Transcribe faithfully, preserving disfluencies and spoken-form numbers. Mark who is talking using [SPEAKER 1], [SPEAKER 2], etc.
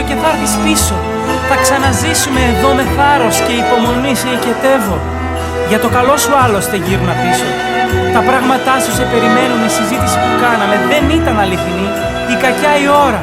[SPEAKER 1] και θα έρθεις πίσω. Θα ξαναζήσουμε εδώ με θάρρος και υπομονή σε οικετεύω. Για το καλό σου άλλωστε γύρνα πίσω. Τα πράγματά σου σε περιμένουν, η συζήτηση που κάναμε δεν ήταν αληθινή. Η κακιά η ώρα